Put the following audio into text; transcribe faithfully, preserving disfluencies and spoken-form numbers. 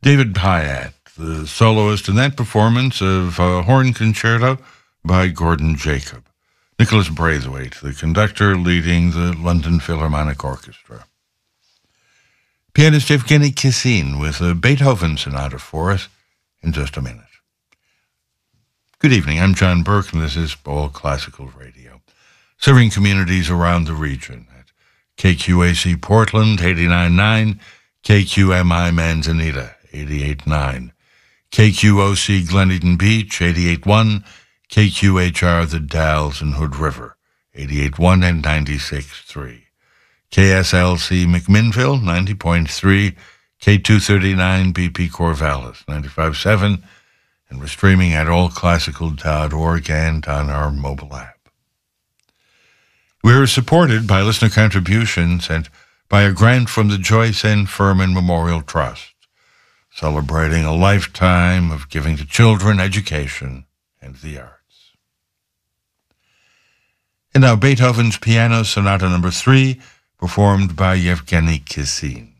David Pyatt, the soloist in that performance of a horn concerto by Gordon Jacob. Nicholas Braithwaite, the conductor leading the London Philharmonic Orchestra. Pianist Evgeny Kissin with a Beethoven sonata for us in just a minute. Good evening, I'm John Burke, and this is All Classical Radio, serving communities around the region at K Q A C Portland, eighty-nine point nine, K Q M I Manzanita, eighty-eight point nine, K Q O C Glen Eden Beach, eighty-eight point one, K Q H R The Dalles and Hood River, eighty-eight point one and ninety-six point three. K S L C McMinnville, ninety point three, K two thirty-nine B P Corvallis, ninety-five point seven, and we're streaming at all classical dot org and on our mobile app. We're supported by listener contributions and by a grant from the Joyce N. Furman Memorial Trust, celebrating a lifetime of giving to children education and the arts. And now Beethoven's Piano Sonata Number Three, performed by Evgeny Kissin.